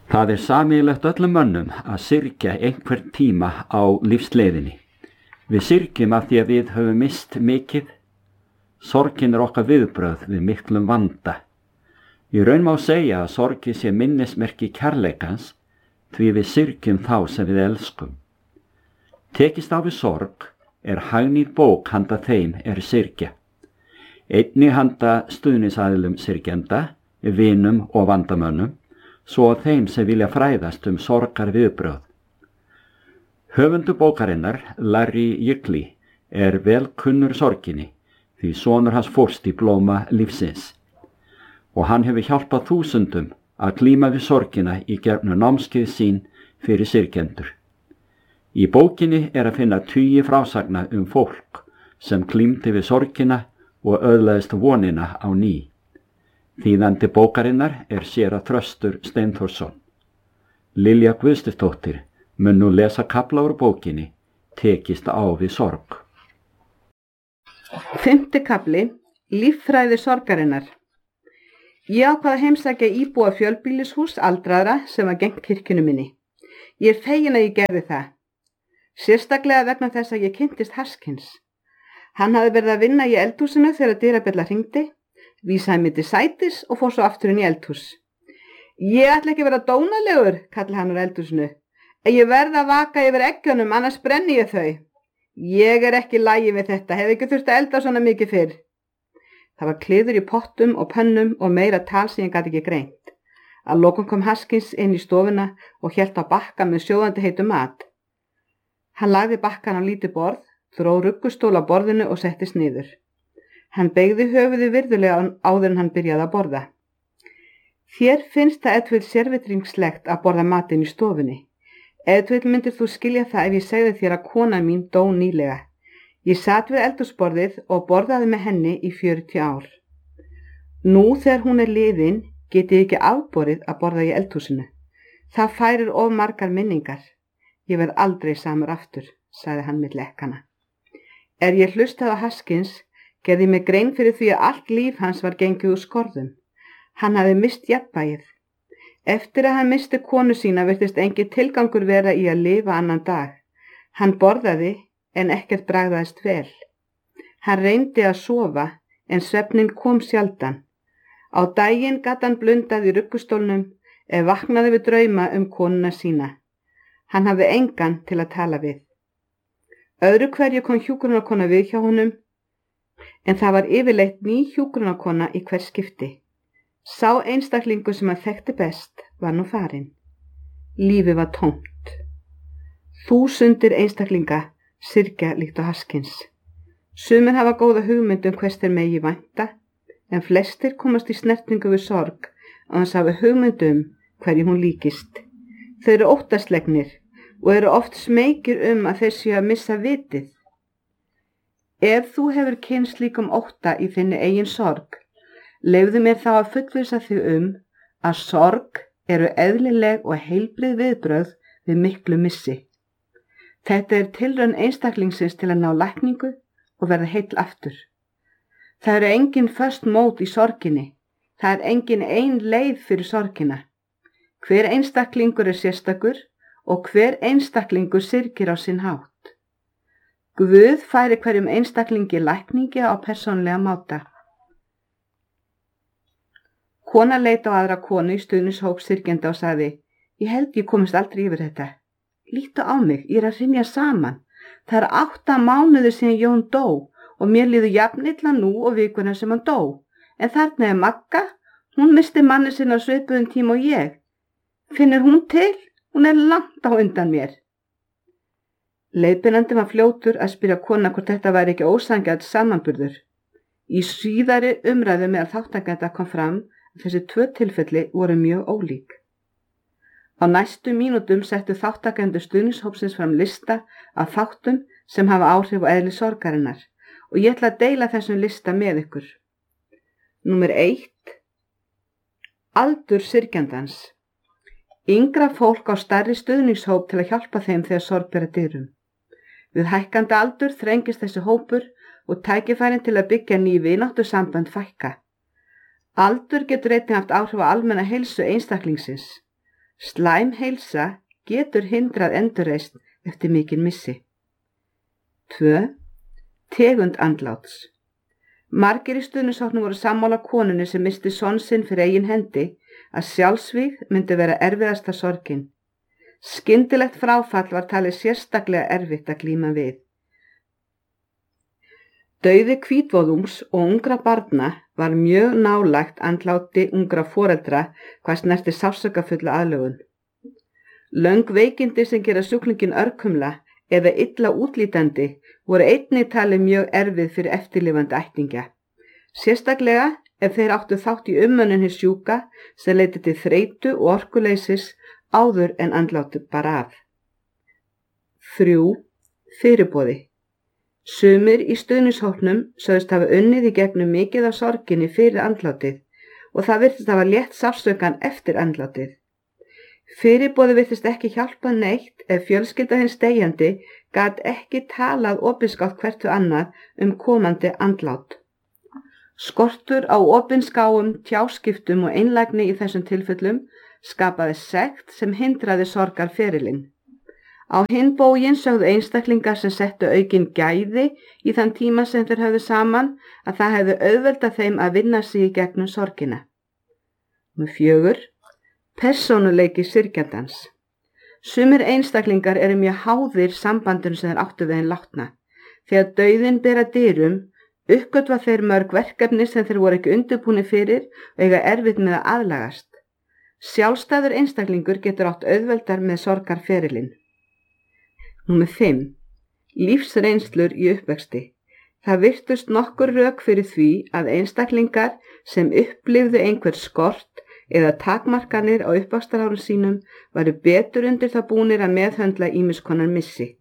Það sameiginlegt öllum mönnum að syrgja einhvern tíma á lífsleiðinni. Við syrgjum af því að við höfum mist mikið. Sorgin okkar viðbrögð við miklum vanda. Í raun má segja að sorgi sé minnismerki kærleikans því við syrgjum þá sem við elskum. Tekist á við sorg hagnýt bók handa þeim syrgja. Einnig handa stuðningsaðilum syrgjenda, vinum og vandamönnum, svo að þeim sem vilja fræðast sorgar viðbrögð. Höfundur bókarinnar, Larry Jökli, vel kunnur sorginni, því sonur hans fórst í blóma lífsins. Og hann hefur hjálpað þúsundum að glíma við sorgina í gegnum námskeið sín fyrir syrgjendur. Í bókinni að finna tugi frásagna fólk sem glímdi við sorgina og öðlaðist vonina á ný. Þýðandi bókarinnar séra Þröstur Steinþórsson. Lilja Guðstusdóttir mun nú lesa kafla úr bókinni Tekist á við sorg. 5. kafli Líffræði sorgarinnar. Ég ákvað að heimsækja íbúa fjölbýlishús aldraðra sem var gegnt kirkjunni minni. Ég fegin að ég gerði það. Sérstaklega vegna þess að ég kynntist Haskins. Hann hafði verið að vinna í eldhúsinu þegar dyrabjalla hringdi, vísaði mig til sætis og fór svo aftur inn í eldhús. Ég ætla ekki að vera dónalegur, kallaði hann úr eldhúsinu. Ég verð að vaka yfir eggjunum, annars brenni ég þau. Ég ekki í lagi við þetta, hef ekki þurft að elda svona mikið fyrr. Það var kliður í pottum og pönnum og meira tal sem ég gat ekki greint. Að lokum kom Haskins inn í stofuna og hélt á bakka með sjóðandi heitum mat. Hann lagði bakkan á lítið borð, dró ruggustól á borðinu og settist niður. Hann beygði höfuðið virðulega áður en hann byrjaði að borða. Þér finnst það ef til sérvitringslegt að borða matinn í stofunni. Ef til myndir þú skilja það ef ég segði þér að kona mín dó nýlega. Ég sat við eldhúsborðið og borðaði með henni í 40 ár. Nú þegar hún liðin get ég ekki afborið að borða í eldhúsinu. Það færir of margar minningar. Ég verð aldrei samur aftur, sagði hann milli ekkana. Ég hlustaði á Haskins, gerði mig grein fyrir því að allt líf hans var gengið úr skorðum. Hann hafði mist jafnvægið. Eftir að hann misti konu sína virtist engin tilgangur vera í að lifa annan dag. Hann borðaði en ekkert bragðaðist vel. Hann reyndi að sofa en svefnin kom sjaldan. Á daginn gat hann blundað í ruggustólnum vaknaði við drauma konuna sína. Hann hafði engan til að tala við. Öðru hverju kom hjúkrunarkona við hjá honum, en það var yfirleitt ný hjúkrunarkona í hver skipti. Sá einstaklingur sem hann þekkti best var nú farinn. Lífið var tómt. Þúsundir einstaklinga syrgja líkt á Haskins. Sumir hafa góða hugmynd hvers þeir megi vænta, en flestir komast í snertingu við sorg og hans hafa hugmynd hverju hún líkist. Þau eru óttaslegnir og eru oft smeykir að þeir séu að missa vitið. Ef þú hefur kynnst slíkum ótta í þinni eigin sorg, leyfðu mér þá að fullvissa þig að sorg eru eðlileg og heilbrigð viðbrögð við miklu missi. Þetta tilraun einstaklingsins til að ná lækningu og verða heill aftur. Það eru engin föst mót í sorginni. Það engin ein leið fyrir sorgina. Hver einstaklingur sérstakur og hver einstaklingur syrgir á sinn hátt. Guð færi hverjum einstaklingi lækningi á persónlega máta. Kona leit á aðra konu í stuðningshóp syrgjenda og sagði, ég held ég komist aldrei yfir þetta. Líttu á mig, ég að hrynja saman. Það 8 mánuðir síðan Jón dó og mér líður jafn illa nú og vikuna sem hann dó. En þarna Magga, hún misti manni sinn á svipuðum tíma og ég. Finnur hún til? Hún langt á undan mér. Leiðbeinandi var fljótur að spyrja kona hvort þetta væri ekki ósanngjarn samanburður. Í síðari umræðu meðal þátttakenda kom fram að þessi 2 tilfelli voru mjög ólík. Á næstu mínútum settu þáttakendur stuðningshópsins fram lista af þáttum sem hafa áhrif á eðli sorgarinnar og ég ætla að deila þessum lista með ykkur. Númer 1. Aldur syrgjandans. Yngra fólk á stærri stuðningshóp til að hjálpa þeim þegar sorg ber að dyrum. Við hækkandi aldur þrengist þessi hópur og tækifærin til að byggja ný vináttusambönd fækka. Aldur getur einnig haft áhrif á almenna heilsu einstaklingsins. Slæm heilsa getur hindrað endurreisn eftir mikinn missi. 2. Tegund andláts. Margir í stuðningshópnum voru sammála konunni sem missti son sinn fyrir eigin hendi að sjálfsvíg myndi vera erfiðasta sorgin. Skyndilegt fráfall var talið sérstaklega erfitt að glíma við. Dauði hvítvoðungs og ungra barna var mjög nálægt andláti ungra foreldra hvað snerti sársaukafulla aðlögun. Löng veikindi sem gera sjúklingin örkumla eða illa útlítandi voru einnig talið mjög erfið fyrir eftirlifandi ættingja. Sérstaklega ef þeir áttu þátt í umönnun hins sjúka sem leiddi til þreytu og orkuleysis áður en andlátið bar að. 3. Fyrirboði. Sumir í stuðningshópnum sögðust hafa unnið í gegnum mikið af sorginni fyrir andlátið og það virtist hafa létt sársaukann eftir andlátið. Fyrirboði virtist ekki hjálpa neitt ef fjölskylda hins deyjandi gat ekki talað opinskátt hvert við annað komandi andlát. Skortur á opinskáum tjáskiptum og einlægni í þessum tilfellum skapaði sekt sem hindraði sorgarferilinn. Á hinn bóginn sögðu einstaklingar sem settu aukin gæði í þann tíma sem þeir höfðu saman að það hefði auðveldað þeim að vinna sig í gegnum sorgina. 4. Persónuleiki syrgjandans. Sumir einstaklingar eru mjög háðir sambandinu sem þeir áttu við hinn látna. Þegar dauðinn ber að dyrum, uppgötva þeir mörg verkefni sem þeir voru ekki undirbúnir fyrir og eiga erfitt með að aðlagast. Sjálfstæður einstaklingur getur átt auðveldar með sorgarferilinn. 5. Lífsreynslur í uppvexti. Það virtust nokkur rök fyrir því að einstaklingar sem upplifðu einhver skort eða takmarkanir á uppvaxtarárum sínum varu betur undir það búnir að meðhöndla ýmiss konar missi.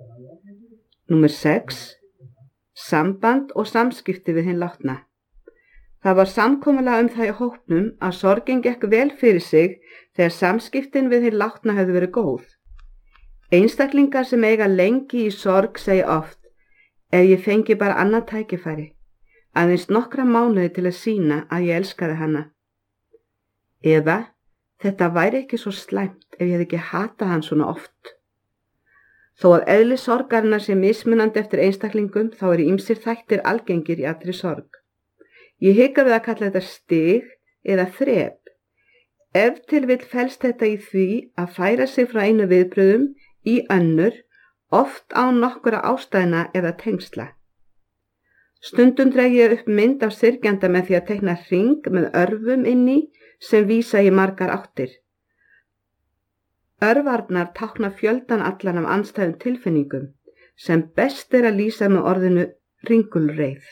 6. Samband og samskipti við hinn látna. Það var samkomulag það í hópnum að sorgin gekk vel fyrir sig þegar samskiptin við hinn látna hefðu verið góð. Einstaklingar sem eiga lengi í sorg segja oft: ef ég fengi bara annað tækifæri, aðeins nokkra mánuði til að sýna að ég elskaði hana. Eða, þetta væri ekki svo slæmt ef ég hefði ekki hatað hann svona oft. Þó að eðli sorgarinnar sé mismunandi eftir einstaklingum þá eru ýmsir þættir algengir í allri sorg. Ég hika við að kalla þetta stig eða þrep. Ef til vill felst þetta í því að færa sig frá einu viðbröðum í önnur, oft án nokkura ástæðna eða tengsla. Stundum dreg ég upp mynd af syrgjanda með því að teikna hring með örvum inni sem vísa í margar áttir. Örvarnar tákna fjöldan allan af andstæðum tilfinningum sem best að lýsa með orðinu ringulreið.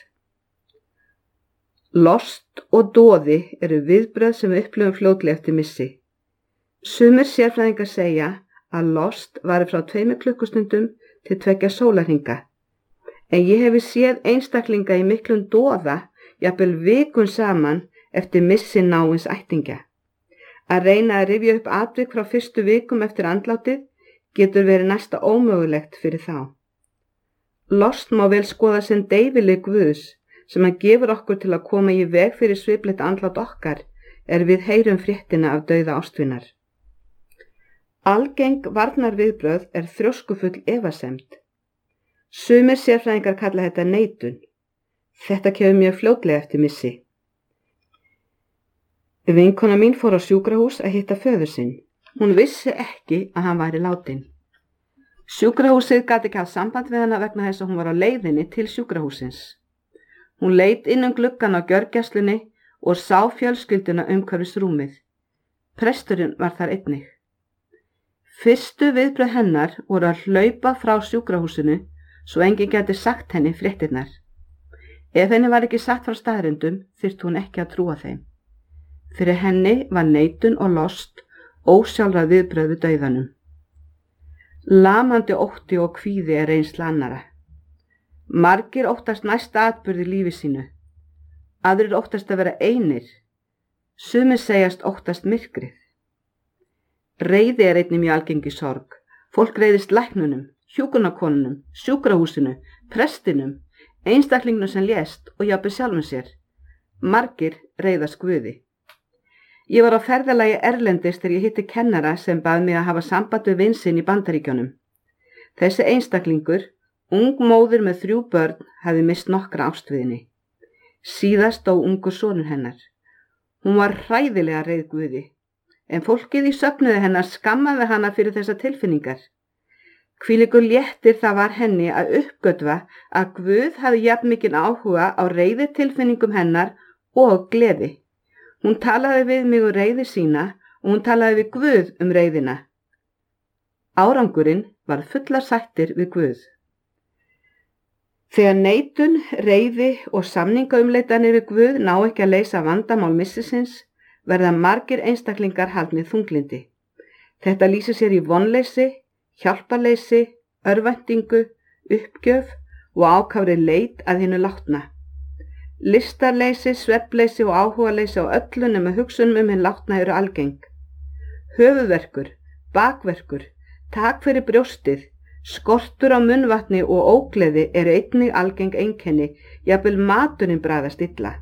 Lost og doði eru viðbrögð sem við upplifum fljótlega eftir missi. Sumir sérfræðingar segja að lost vari frá 2 klukkustundum til 2 sólarhringa, en ég hefi séð einstaklinga í miklum doða, jafnvel vikum saman eftir missi náins ættingja. Að reyna að rifja upp atvik frá fyrstu vikum eftir andlátið getur verið næsta ómögulegt fyrir þá. Lost má vel skoða sem deyfileg guðs sem hann gefur okkur til að koma í veg fyrir sviplegt andlát okkar við heyrum fréttina af dauða ástvinar. Algeng varnarviðbrögð þrjóskufull efasemd. Sumir sérfræðingar kalla þetta neitun. Þetta kemur mjög fljótlega eftir missi. Vinkona mín fór á sjúkrahús að hitta föður sinn. Hún vissi ekki að hann væri látinn. Sjúkrahúsið gat ekki haft samband við hana vegna þess að hún var á leiðinni til sjúkrahúsins. Hún leit inn gluggann á gjörgæslunni og sá fjölskylduna umhverfis rúmið. Presturinn var þar einnig. Fyrstu viðbrögð hennar voru að hlaupa frá sjúkrahúsinu svo enginn gæti sagt henni fréttirnar. Ef henni var ekki sagt frá staðreyndum þyrfti hún ekki að trúa þeim. Fyrir henni var neitun og lost ósjálfráð viðbrögð við dauðanum. Lamandi ótti og kvíði reynsla annarra. Margir óttast næsta atburð í lífi sínu. Aðrir óttast að vera einir. Sumir segjast óttast myrkrið. Reiði einnig mjög algengi sorg. Fólk reiðist læknunum, hjúkrunarkonunum, sjúkrahúsinu, prestinum, einstaklingnum sem lést og jafnvel sjálfum sér. Margir reiðast Guði. Ég var á ferðalagi erlendis þegar ég hitti kennara sem bað mig að hafa samband við vin sinn í Bandaríkjunum. Þessi einstaklingur, ung móðir með 3 börn, hafði mist nokkra ástviðni. Síðast dó ungur sonur hennar. Hún var hræðilega reið Guði, en fólkið í söfnuði hennar skammaði hana fyrir þessar tilfinningar. Hvílíkur léttir það var henni að uppgötva að Guð hafði jafn mikinn áhuga á reiði tilfinningum hennar og gleði. Hún talaði við mig reiði sína og hún talaði við Guð reiðina. Árangurinn var fullar sættir við Guð. Þegar neitun, reiði og samningaumleitanir við Guð ná ekki að leysa vandamál missisins, verða margir einstaklingar haldnir þunglindi. Þetta lýsir sér í vonleysi, hjálparleysi, örvæntingu, uppgjöf og ákafri leit að hinu látna. Listarleysi, svefnleysi og áhugaleysi á öllu nema hugsunum hinn látna eru algeng. Höfuðverkur, bakverkur, tak fyrir brjóstið, skortur á munnvatni og ógleði eru einnig algeng einkenni, jafnvel maturinn bragðast illa.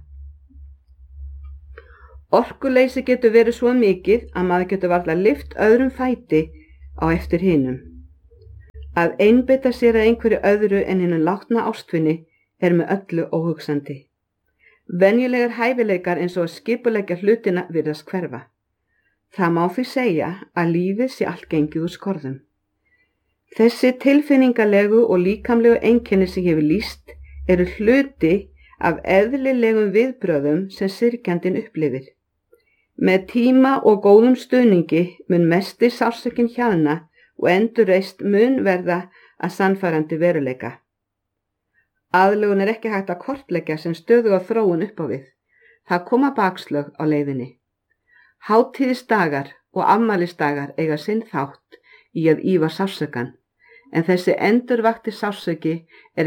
Orkuleysi getur verið svo mikið að maður getur varla lyft öðrum fæti á eftir hinum. Að einbeita sér að einhverju öðru en hinum látna ástvinni er með öllu óhugsandi. Venjulegar hæfileikar eins og að skipuleggja hlutina virðast hverfa. Það má því segja að lífið sé allt gengið úr skorðum. Þessi tilfinningalegu og líkamlegu einkenni sem ég hef lýst eru hluti af eðlilegum viðbrögðum sem syrgjandinn upplifir. Með tíma og góðum stuðningi mun mesti sársaukinn hjaðna og endurreist mun verða að sannfærandi veruleika. Aðlögun er ekki hægt að kortleggja sem stöðuga þróun upp á við. Það koma bakslög á leiðinni. Hátíðisdagar og afmælisdagar eiga sinn þátt í að ýfa sársaukann, en þessi endurvakti sársauki er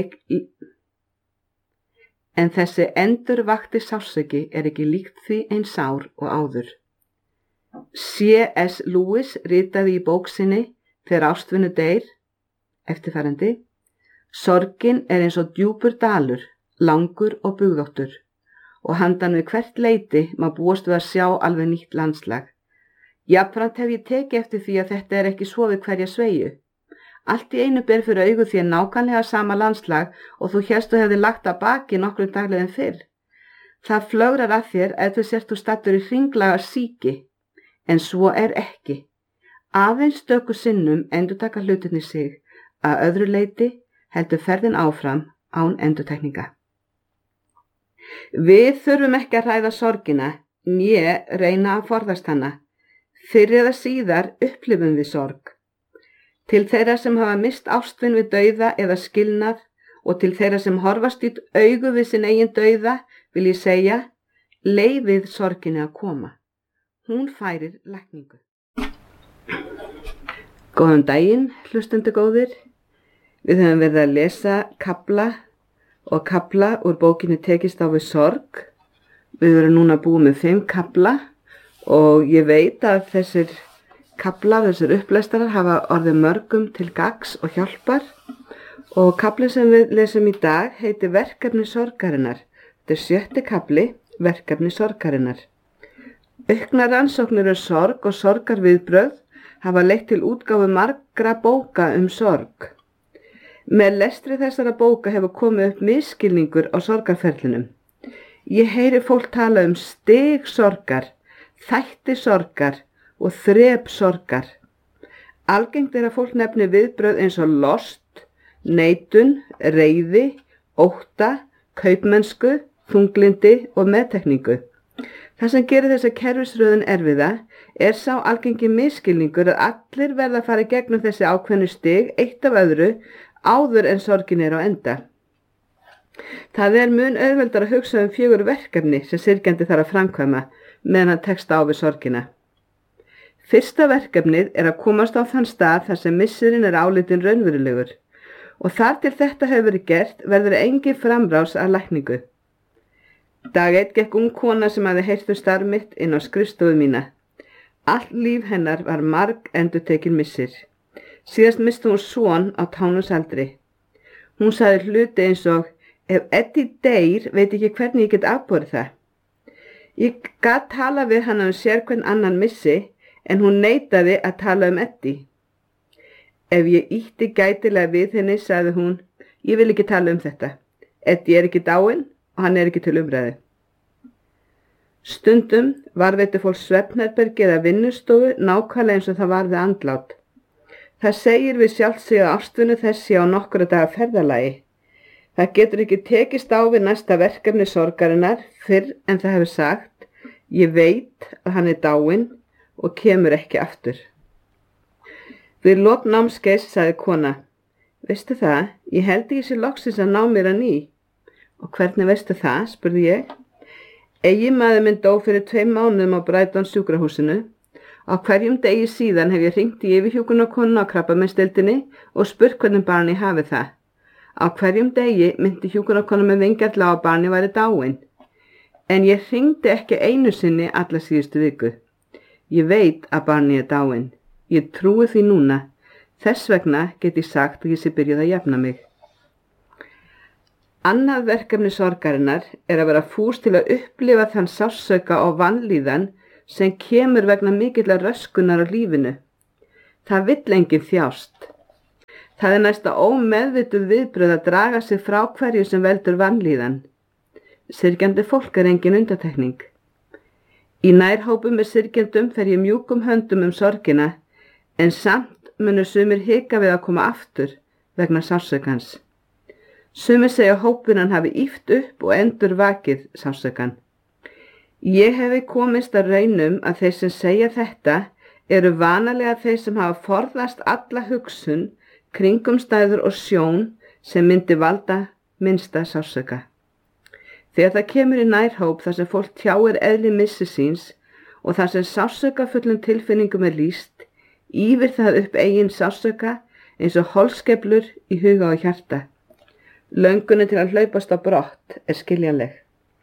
ekki líkt því eins sár og áður. C.S. Lewis ritaði í bók sinni Þegar ástvinu deyr, eftirfarandi: Sorgin er eins og djúpur dalur, langur og bugðóttur, og handan við hvert leiti má búast við að sjá alveg nýtt landslag. Jafnframt hef ég tekið eftir því að þetta er ekki svo við hverja sveigju. Allt í einu ber fyrir augu því nákvæmlega sama landslag og þú hélst þú hefði lagt að baki nokkrum daglegum fyrr. Það flögrar að þér ef þú sért þú stattur í hringlaga síki, en svo er ekki. Aðeins stöku sinnum endurtaka hlutirnir sig, að öðru leiti heldur ferðin áfram án endurtekninga. Við þurfum ekki að ræða sorgina, né reyna að forðast hana. Fyrr eða síðar upplifum við sorg. Til þeirra sem hafa mist ástvin við dauða eða skilnað og til þeirra sem horfast í augu við sinn eigin dauða vil ég segja, leyfið sorginni að koma. Hún færir lækningu. Góðan daginn, hlustendur góðir. Við höfum verið að lesa kafla og kafla úr bókinni Tekist á við sorg. Við erum núna búið með 5 kafla og ég veit að þessir kaflar, þessir upplestarar hafa orðið mörgum til gagns og hjálpar, og kafli sem við lesum í dag heitir Verkefni sorgarinnar. Þetta er 7. kafli, Verkefni sorgarinnar. Auknar rannsóknir sorg og sorgarviðbrögð hafa leitt til útgáfu margra bóka sorg. Með lestri þessara bóka hefur komið upp misskilningur á sorgarferlinum. Ég heyri fólk tala stig sorgar, þætti sorgar og þrep sorgar. Algengt er að fólk nefni viðbrögð eins og lost, neitun, reiði, ótta, kaupmennsku, þunglindi og meðtekningu. Það sem gerir þessa kerfisröðun erfiða er sá algengi misskilningur að allir verða að fara í gegnum þessi ákveðnu stig eitt af öðru áður en sorgin er á enda. Það er mun auðveldar að hugsa 4 verkefni sem syrgjandi þarf að framkvæma meðan hann tekst á við sorgina. Fyrsta verkefnið er að komast á þann stað þar sem missirinn er álitinn raunverulegur, og þar til þetta hefur verið gert verður engin framrás að lækningu. Dag 1 gekk ung kona sem hafði heyrt starf mitt inn á skrifstofu mína. Allt líf hennar var marg endurtekin missir. Síðast misti hún son á tánusaldri. Hún sagði hluti eins og: ef Eddie deyr veit ekki hvernig ég get afborið það. Ég gat tala við hana sérhvern annan missi, en hún neitaði að tala Eddie. Ef ég ýtti gætilega við henni, sagði hún, ég vil ekki tala þetta. Eddie ekki dáinn og hann ekki til umræðu. Stundum varðveitti fólk svefnherbergi eða vinnustofu nákvæmlega eins og það varði andlát. Það segir við sjálft sig að ástvinnu þessi á nokkura daga ferðalagi. Það getur ekki tekist á við næsta verkefni sorgarinnar fyrr en það hefur sagt, ég veit að hann dáinn og kemur ekki aftur. Við lok námskeiðs sagði kona, veistu það, ég held ekki sér loksins að ná mér að ný. Og hvernig veistu það, spurði ég. Eiginmaður minn dó fyrir 2 mánuðum á Brighton sjúkrahúsinu. Á hverjum degi síðan hef ég hringt í yfirhjúkrunarkonuna á krabbameinsdeildinni og spurt hvernig barni hafi það. Á hverjum degi myndi hjúkrunarkona með vingjarla á að barni væri dáinn. En ég hringdi ekki einu sinni alla síðustu viku. Ég veit að barni dáinn. Ég trúi því núna. Þess vegna get ég sagt að ég sé byrjuð að jafna mig. Annað verkefni sorgarinnar að vera fús til að upplifa þann sársauka og vanlíðan sem kemur vegna mikillar röskunar á lífinu. Það vill enginn þjást. Það næsta ómeðvituð viðbrögð að draga sig frá hverju sem veldur vanlíðan. Syrgjandi fólk engin undantekning. Í nærhópum með syrgjandum fer ég mjúkum höndum sorgina, en samt munu sumir hika við að koma aftur vegna sársaukans. Sumir segja hópunan hafi ýft upp og endur vakið sársaukan. Ég hefi komist að raunum að þeir sem segja þetta eru vanalega þeir sem hafa forðast alla hugsun, kringumstæður og sjón sem myndi valda minnsta sársauka. Þegar það kemur í nærhóp þar sem fólk tjáir eðli missi síns og þar sem sársaukafullum tilfinningum lýst, ýfir það upp eigin sársauka eins og holskeflur í huga og hjarta. Löngunin til að hlaupast á brott skiljanleg.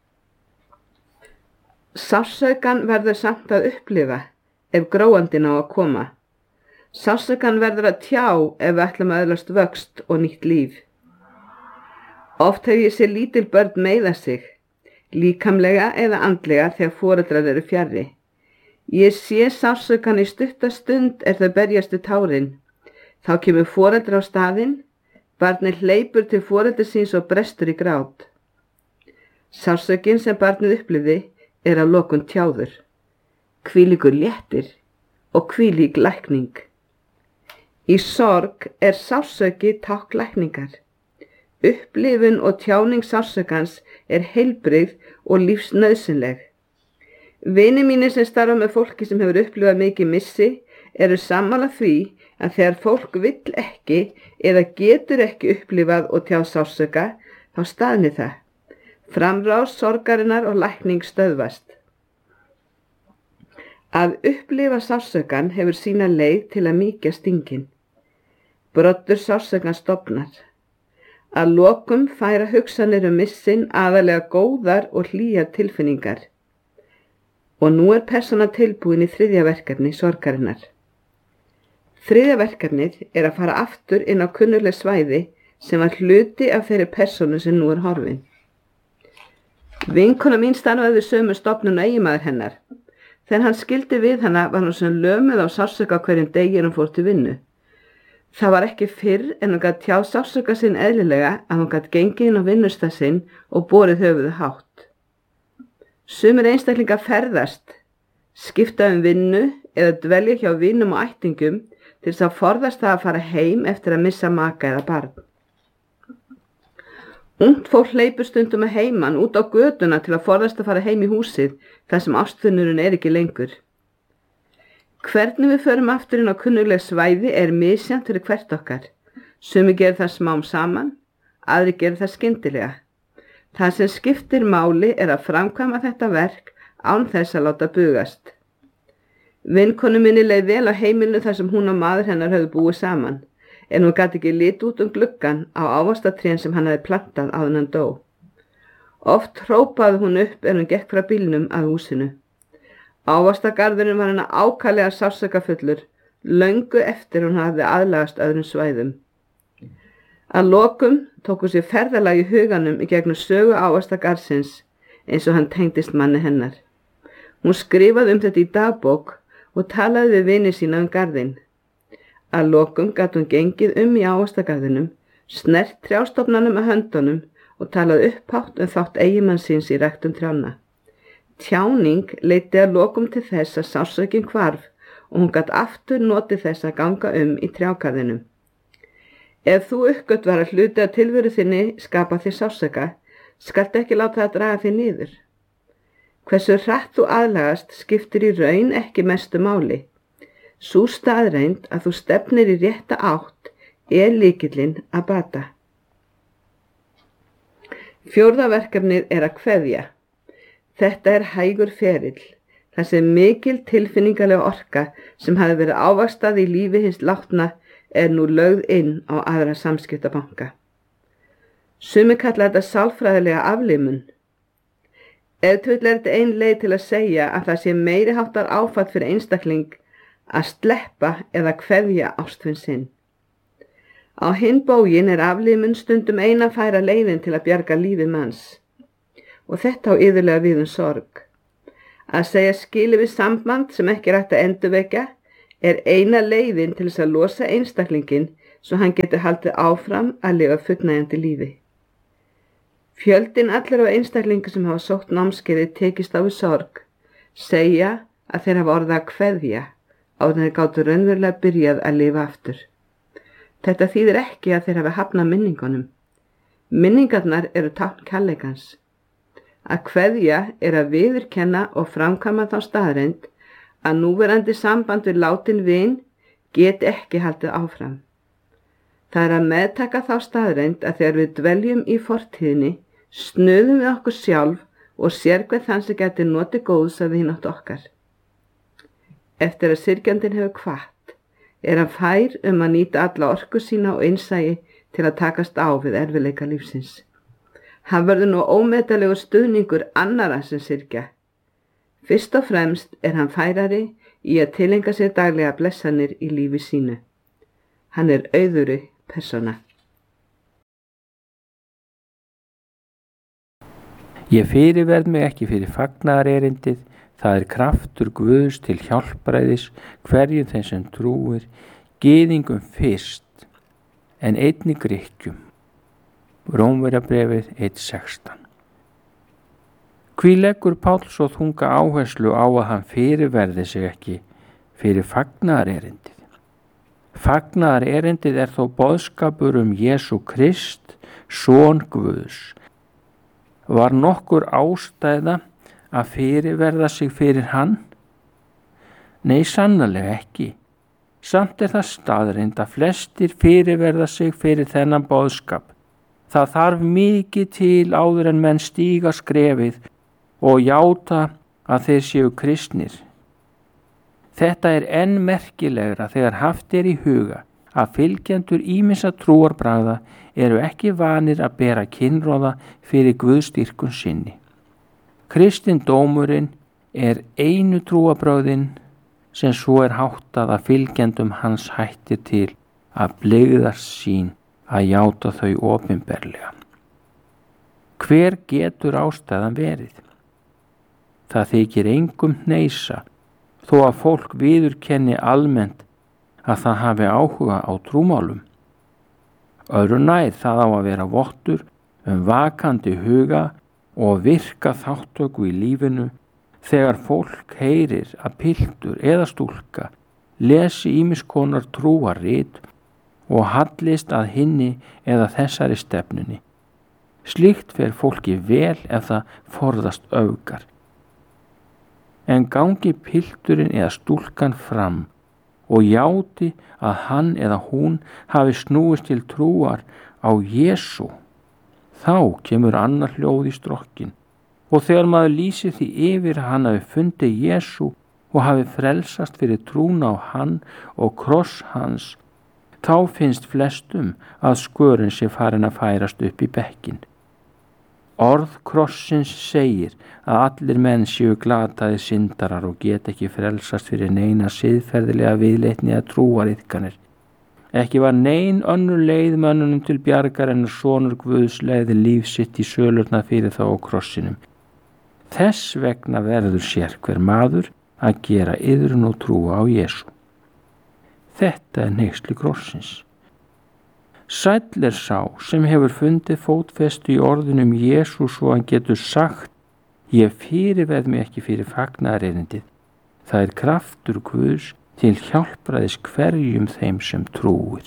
Sársaukan verður samt að upplifa ef gróandinn á að koma. Sársaukan verður að tjá ef við ætlum að öðlast vöxt og nýtt líf. Oft hef ég séð lítil börn meiða sig, líkamlega eða andlega þegar foreldrar eru fjarri. Ég sé sársaukan í stutta stund þau berjast við tárin. Þá kemur foreldrar á staðinn, barnið hleypur til foreldri síns og brestur í grát. Sársaukin sem barnið upplifði að lokum tjáður. Hvílíkur léttir og hvílík lækning. Í sorg sársauki tákn lækningar. Upplifun og tjáning sársökans heilbrigð og lífsnauðsynleg. Vinir mínir sem starfa með fólki sem hefur upplifað mikið missi eru sammála því að þegar fólk vill ekki eða getur ekki upplifað og tjáð sársöka, þá staðni það. Framrás sorgarinnar og lækning stöðvast. Að upplifa sársökan hefur sína leið til að mýkja stingin. Broddur sársökans stofnar. Að lokum færa hugsanir missin aðalega góðar og hlýjar tilfinningar. Og nú persóna tilbúin í 3. verkefni sorgarinnar. 3. verkefnið að fara aftur inn á kunnugleg svæði sem var hluti af þeirri persónu sem nú horfin. Vinkona mín starfaði við sömu stofnun og eiginmaður hennar. Þegar hann skildi við hana var hún sem lömuð á sársauka á hverjum degi hún fór til vinnu. Það var ekki fyrr en hún gat tjáð sársauka sinn eðlilega að hún gat gengið inn á vinnustað sinn og borið höfuðið hátt. Sumir einstaklingar ferðast, skipta vinnu eða dvelja hjá vinum og ættingum til þess að forðast það að fara heim eftir að missa maka eða barn. Ungt fólk hleypur stundum að heiman út á götuna til að forðast að fara heim í húsið þar sem ástfinnurinn ekki lengur. Hvernig við förum aftur inn á kunnugleg svæði misjafnt fyrir hvert okkar. Sumir gera það smám saman, aðrir gera það skyndilega. Það sem skiptir máli að framkvæma þetta verk án þess að láta bugast. Vinkonu minni leið vel á heimilinu þar sem hún og maður hennar höfðu búið saman, en hún gat ekki lit út gluggann á ávaxtatrén sem hann hefði plantað áður en hann dó. Oft hrópaði hún upp hún gekk frá bílnum að húsinu. Ávaxtagarðurinn var hennar ákaflega sársaukafullur, löngu eftir hún hafði aðlagast öðrum svæðum. Að lokum tók hún sér ferðalag í huganum í gegnum sögu ávaxtagarðsins eins og hann tengdist manni hennar. Hún skrifaði þetta í dagbók og talaði við vini sína garðinn. Að lokum gat hún gengið í ávaxtagarðinum, snert trjástofnanum með höndunum og talaði upphátt þátt eiginmanns síns í ræktun trjánna. Tjáning leiddi að lokum til þess að sársaukinn hvarf og hún gat aftur notið þess að ganga í trjágarðinum. Ef þú uppgötvar að hluti að tilveru þinni skapa þér sársauka, skaltu ekki láta það draga þig niður. Hversu hratt þú aðlagast skiptir í raun ekki mestu máli. Sú staðreynd að þú stefnir í rétta átt lykillinn að bata. 4. verkefnið að kveðja. Þetta hægur ferill, þar sem mikil tilfinningalega orka sem hafi verið ávaxtað í lífi hins látna nú lögð inn á aðra samskiptabanka. Sumir kalla þetta sálfræðilega aflimun. Ef til vill þetta ein leið til að segja að það sé meiri háttar áfall fyrir einstakling að sleppa eða kveðja ástvin sinn. Á hinn bóginn aflimun stundum eina færa leiðin til að bjarga lífi manns. Og þetta á iðulega við sorg. Að segja skilið við samband sem ekki hægt að endurvekja eina leiðin til þess að losa einstaklinginn svo hann getur haldið áfram að lifa fullnægjandi lífi. Fjöldinn allir af einstaklingar sem hafa sótt námskeiði tekist á við sorg segja að þeir hafa orðið að kveðja áður en þeir gátu raunverulega byrjað að lifa aftur. Þetta þýðir ekki að þeir hafi hafnað minningunum. Minningarnar tákn kærleikans. Að kveðja að viðurkenna og framkvæma þá staðreynd að núverandi samband við látinn vin geti ekki haldið áfram. Það að meðtaka þá staðreynd að þegar við dveljum í fortíðinni, snuðum við okkur sjálf og sér hver þann sem geti notið góðs af vinátt okkar. Eftir að syrgjandinn hefur hvatt, hann fær að nýta alla orku sína og innsæi til að takast á við erfiðleika lífsins. Hann verður nú ómetalegur stuðningur annarra sem syrgja. Fyrst og fremst hann færari í að tileinka sér daglega blessanir í lífi sínu. Hann auðugri persóna. Ég fyrirverð mig ekki fyrir fagnaðarerindið, það kraftur Guðs til hjálpræðis hverjum þeim sem trúir, gyðingum fyrst, en einnig Grikkjum. Rómverjabréfið 1:16. Hví leggur Páll svo þunga áherslu á að hann fyrirverði sig ekki fyrir fagnaðarerindið? Fagnaðarerindið þó boðskapur Jesú Krist, son Guðs. Var nokkur ástæða að fyrirverða sig fyrir hann? Nei, sannarlega ekki. Samt það staðreynd að flestir fyrirverða sig fyrir þennan boðskap. Það þarf mikið til áður en menn stíga skrefið og játa að þeir séu kristnir. Þetta enn merkilegra þegar haft í huga að fylgjendur ýmissa trúarbragða eru ekki vanir að bera kynróða fyrir guðstyrkun sinni. Kristindómurinn einu trúarbragðin sem svo háttað að fylgjendum hans hættir til að blygðast sín að játa þau opinberlega. Hver getur ástæðan verið? Það þykir engum hneysa þó að fólk viðurkenni almennt að það hafi áhuga á trúmálum. Öðru nær það á að vera vottur vakandi huga og virka þátttöku í lífinu þegar fólk heyrir að piltur eða stúlka lesi ýmiss konar trúarrit og hallist að hinni eða þessari stefnunni. Slíkt fer fólki vel ef það forðast öfgar. En gangi pilturinn eða stúlkan fram og játi að hann eða hún hafi snúist til trúar á Jesú, þá kemur annar hljóð í strokkin og þegar maður lýsir því yfir að hann hafi fundið Jesú og hafi frelsast fyrir trúna á hann og kross hans, þá finnst flestum að skörin sé farin að færast upp í bekkin. Orð krossins segir að allir menn séu glataðir syndarar og geta ekki frelsast fyrir neina siðferðilega viðleitni að trúariðkanir. Ekki var nein önnur leið mönnunum til bjargar en sonur Guðs leiði líf sitt í sölurnar fyrir þá á krossinum. Þess vegna verður sérhver maður að gera iðrun og trúa á Jesú. Þetta er hneyksli krossins. Sæll er sá sem hefur fundið fótfestu í orðunum Jesú svo hann getur sagt: ég fyrirverð mig ekki fyrir fagnaðarerindið. Það er kraftur Guðs til hjálpræðis hverjum þeim sem trúir.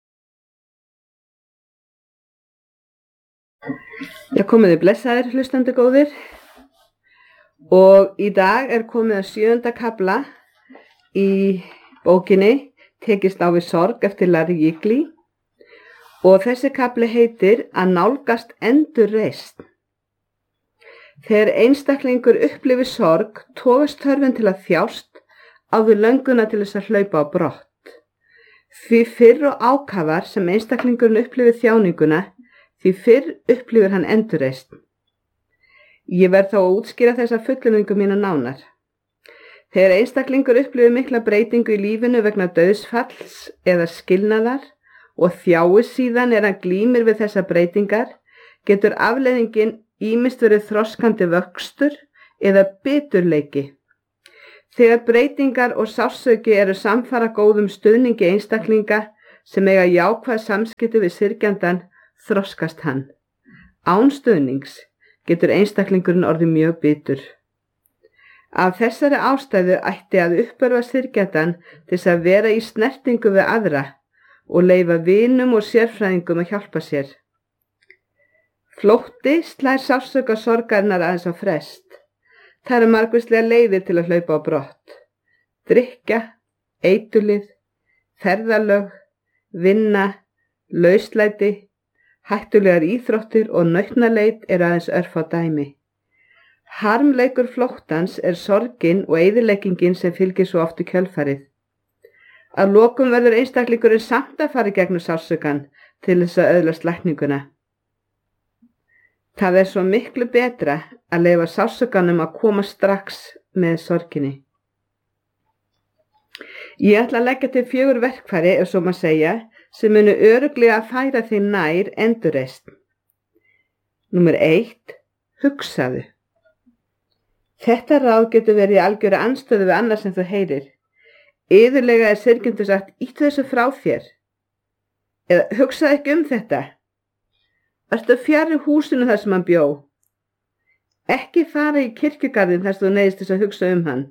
Já, komiði blessaðir hlustandi góðir, og í dag er komið að 7. kafla í bókinni Tekist á við sorg eftir Larry Jiggly, og þessi kafli heitir Að nálgast endurreisn. Þegar einstaklingur upplifir sorg togast þörfin til að þjást á við lönguna til þess að hlaupa á brott. Því fyrr og ákafar sem einstaklingurinn upplifir þjáninguna, því fyrr upplifir hann endurreisn. Ég verð þá að útskýra þessa fullyrðingu mína nánar. Þegar einstaklingur upplifir mikla breytingu í lífinu vegna dauðsfalls eða skilnaðar og þjáist síðan hann glímir við þessa breytingar, getur afleiðingin ýmist verið þroskandi vöxtur eða biturleiki. Þegar breytingar og sársauki eru samfara góðum stuðningi einstaklinga sem eiga jákvæð samskipti við syrgjandann, þroskast hann. Án stuðnings getur einstaklingurinn orðið mjög bitur. Af þessari ástæðu ætti að uppörva syrgjandann til þess að vera í snertingu við aðra og leyfa vinum og sérfræðingum að hjálpa sér. Flótti slær sársauka sorgarinnar aðeins á frest. Það eru margvíslegar leiðir til að hlaupa á brott. Drykkja, eiturlyf, ferðalög, vinna, lauslæti, hættulegar íþróttir og nautnaleit eru aðeins örfá dæmi. Harmleikur flóttans er sorgin og eyðileggingin sem fylgir svo oft í kjölfarið. Að lokum verður einstaklingurinn samt að fara í gegnum sársaukann til þess að öðlast lækninguna. Það er svo miklu betra að leyfa sársaukanum að koma strax með sorginni. Ég ætla að leggja til 4 verkfæri, ef svo má segja, sem munu örugglega að færa þig nær endurreisn. Númer 1. Hugsaðu. Þetta ráð getur verið í algjöru andstöðu við annað sem þú heyrir. Iðulega er syrgjandi sagt: ýttu þessu frá þér. Eða hugsaðu ekki þetta. Vertu fjarri húsinu þar sem hann bjó. Ekki fara í kirkjugarðinn þar sem þú neyðist þess að hugsa hann.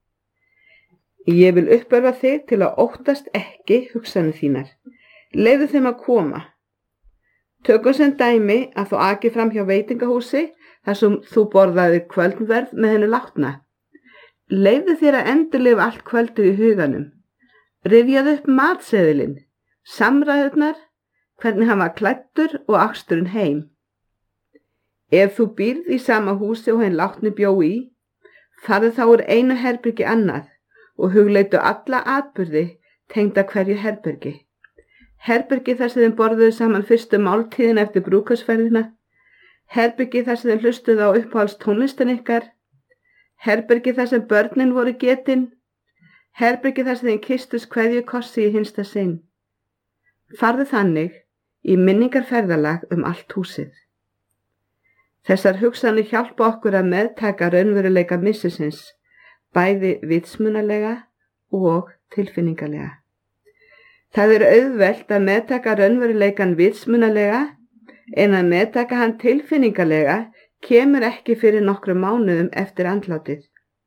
Ég vil uppörva þig til að óttast ekki hugsanir þínar. Leyfðu þeim að koma. Tökum sem dæmi að þú aki fram hjá veitingahúsi þar sem þú borðaði kvöldverð með henni látna. Leyfðu þér að endurlifa allt kvöldið í huganum. Rifjaðu upp matseðilinn, samræðurnar, hvernig hann var klæddur og aksturinn heim. Ef þú býrð í sama húsi og henni látni bjó í, farðu þá úr einu herbergi annað og hugleitu alla atburði tengda hverju herbergi. Herbergi þar sem þeim borðuðu saman fyrstu máltíðina eftir brúðkaupsferðina, herbergi þar sem þeim hlustuðu á uppáhalds tónlistin ykkar, herbergi þar sem börnin voru getin, herbergi þar sem þeim kystust kveðjukossi í hinsta sinn. Farðu þannig í minningarferðalag allt húsið. Þessar hugsanir hjálpa okkur að meðtaka raunveruleika missisins, bæði vitsmunalega og tilfinningalega. Það er auðvelt að meðtaka raunveruleikan vitsmunalega, en að meðtaka hann tilfinningalega kemur ekki fyrir nokkrum mánuðum eftir andlátið.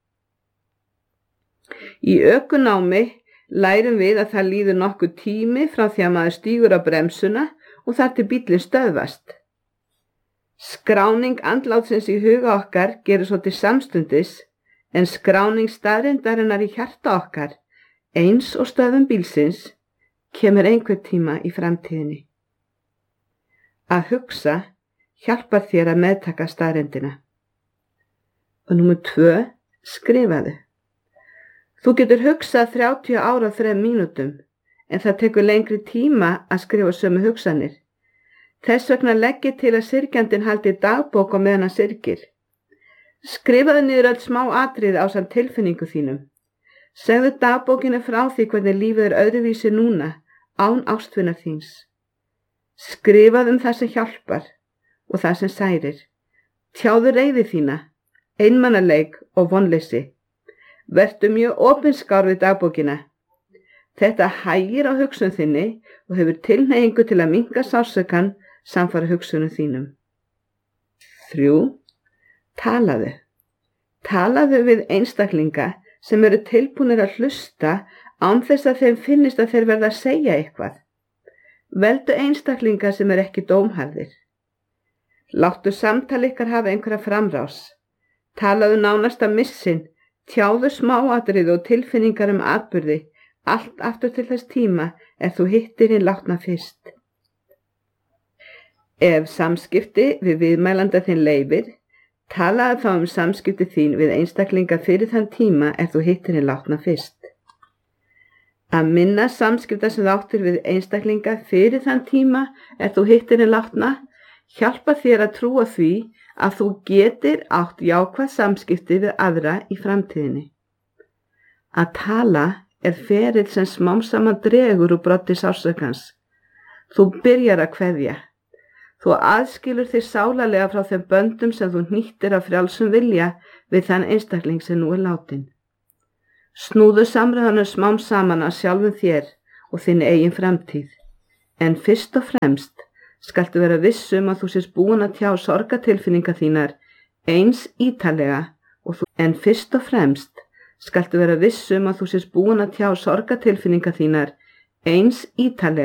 Í ökunámi lærum við að það líður nokkuð tími frá því að maður stígur á bremsuna og þar til bíllinn stöðvast. Skráning andlátsins í huga okkar gerir svo til samstundis, en skráning staðreyndarinnar í hjarta okkar, eins og stöðvun bílsins, kemur einhver tíma í framtíðinni. Að hugsa hjálpar þér að meðtaka staðreyndina. Og númer 2, skrifaðu. Þú getur hugsað 30 ára á 3 mínútum, en það tekur lengri tíma að skrifa sömu hugsanir. Þess vegna legg ég til að syrgjandinn haldi dagbók á meðan hann syrgir. Skrifaðu niður öll smá atriði ásamt tilfinningu þínum. Segðu dagbókinu frá því hvernig lífið er öðruvísi núna, án ástvinar þíns. Skrifaðu það sem hjálpar og það sem særir. Tjáðu reiði þína, einmanaleik og vonleysi. Vertu mjög opinskár við dagbókina. Þetta hægir á hugsun þinni og hefur tilhneigingu til að minnka sársaukann samfara hugsunum þínum. 3. Talaðu. Talaðu við einstaklinga sem eru tilbúnir að hlusta án þess að þeim finnist að þeir verða að segja eitthvað. Veldu einstaklinga sem eru ekki dómharðir. Láttu samtal ykkar hafa einhverja framrás. Talaðu nánast af missin, tjáðu smáatriði og tilfinningar atburði, allt aftur til þess tíma þú hittir hinn látna fyrst. Ef samskipti við viðmælanda þinn leyfir, talaðu þá samskipti þín við einstaklinga fyrir þann tíma þú hittir hinn látna fyrst. Að minna samskipta sem þú áttir við einstaklinga fyrir þann tíma þú hittir hinn látna hjálpa þér að trúa því að þú getir átt jákvæð samskipti við aðra í framtíðinni. Að tala ferill sem smám saman dregur úr broddi sársökans. Þú byrjar að kveðja. Þú aðskilur þig sálarlega frá þeim böndum sem þú hnýttir af frjálsum vilja við þann einstakling sem nú látinn. Snúðu samræðanum smám saman að sjálfum þér og þinni eigin framtíð. En fyrst og fremst skaltu vera viss að þú sést búin að tjá sorgatilfinningar þínar eins ítarlega að þú sést búin að tjá sorgatilfinningar þínar eins ítarlega